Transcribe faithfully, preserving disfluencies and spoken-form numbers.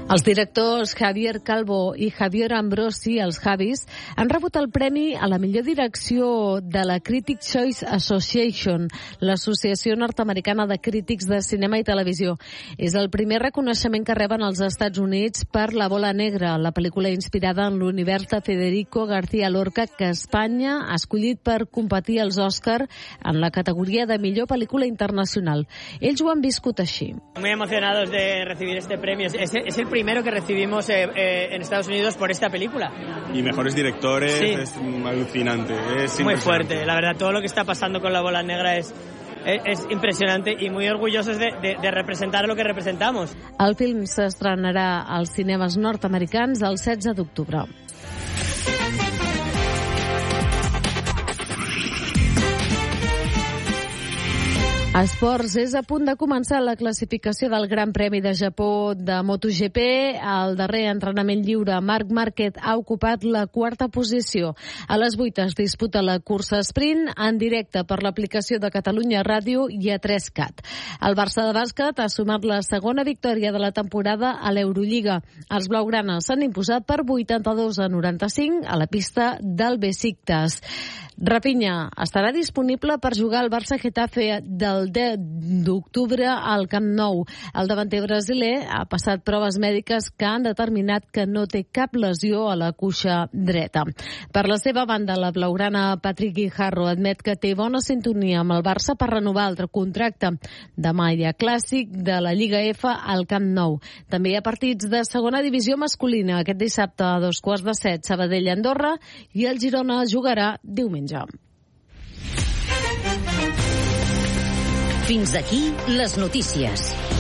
Els directors Javier Calvo i Javier Ambrosi, els Javis, han rebut el premi a la millor direcció de la Critics' Choice Association, l'associació nord-americana de crítics de cinema i televisió. És el primer reconeixement que reben als Estats Units per La bola negra, la pel·lícula inspirada en l'univers de Federico García Lorca, que Espanya ha escollit per competir als Òscar en la categoria de millor pel·lícula internacional. Ells ho han viscut així. Muy emocionados de recibir este premio. Es, es el primero que recibimos eh, eh, en Estados Unidos por esta película. Y mejores directores, sí. Es alucinante. Es muy fuerte, la verdad, todo lo que está pasando con La bola negra es, es, es impresionante y muy orgullosos de, de, de representar lo que representamos. El film s'estrenarà als cinemes nord-americans el setze d'octubre. Esports, és a punt de començar la classificació del Gran Premi de Japó de MotoGP. Al darrer entrenament lliure, Marc Márquez ha ocupat la quarta posició. A les vuit es disputa la cursa sprint en directe per l'aplicació de Catalunya Ràdio i a tres cat. El Barça de bàsquet ha sumat la segona victòria de la temporada a l'Eurolliga. Els blaugranes s'han imposat per vuitanta-dos a noranta-cinc a la pista del Besiktas. Rafinha estarà disponible per jugar al Barça-Getafe del deu d'octubre al Camp Nou. El davanter brasiler ha passat proves mèdiques que han determinat que no té cap lesió a la cuixa dreta. Per la seva banda, la blaugrana Patrick Guijarro admet que té bona sintonia amb el Barça per renovar altre contracte. Demà hi ha clàssic de la Lliga F al Camp Nou. També hi ha partits de segona divisió masculina. Aquest dissabte a dos quarts de set, Sabadell-Andorra, i el Girona jugarà diumenge. Fins aquí les notícies.